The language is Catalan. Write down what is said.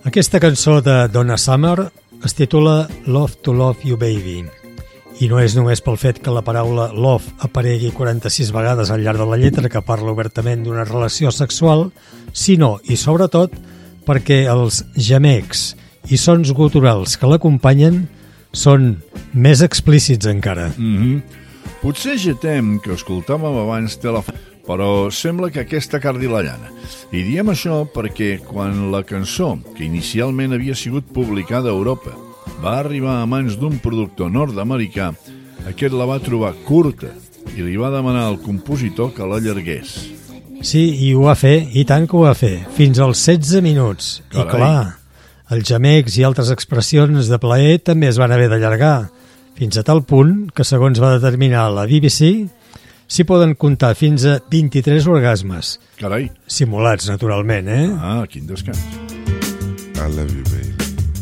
Aquesta cançó de Donna Summer es titula Love to Love You Baby i no és només pel fet que la paraula love aparegui 46 vegades al llarg de la lletra que parla obertament d'una relació sexual, sinó i sobretot perquè els gemecs i sons guturals que l'acompanyen són més explícits encara. Potser Jetem, que escoltàvem abans, té la... però sembla que aquesta cardi la llana. I diem això perquè quan la cançó, que inicialment havia sigut publicada a Europa, va arribar a mans d'un productor nord-americà, aquest la va trobar curta i li va demanar al compositor que l'allargués. Sí, i ho va fer, i tant que ho va fer, fins als 16 minuts. Carai. I clar, els gemecs i altres expressions de plaer també es van haver d'allargar, fins a tal punt que, segons va determinar la BBC, s'hi poden comptar fins a 23 orgasmes. Carai. Simulats, naturalment, eh? Ah, quin descans. I love you, baby.